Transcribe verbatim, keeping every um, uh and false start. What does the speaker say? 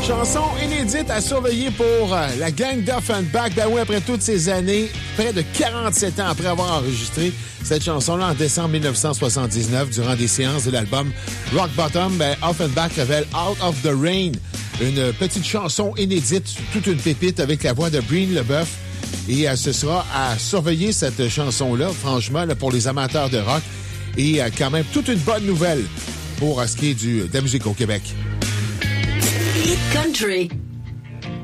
Chanson inédite à surveiller pour euh, la gang d'Offenbach. Ben oui, après toutes ces années, près de quarante-sept ans après avoir enregistré cette chanson-là en décembre dix-neuf cent soixante-dix-neuf, durant des séances de l'album Rock Bottom, ben, Offenbach révèle Out of the Rain, une petite chanson inédite, toute une pépite avec la voix de Breen LeBeuf. Et euh, ce sera à surveiller cette chanson-là, franchement, là, pour les amateurs de rock. Et euh, quand même, toute une bonne nouvelle pour euh, ce qui est du, de la musique au Québec. Country.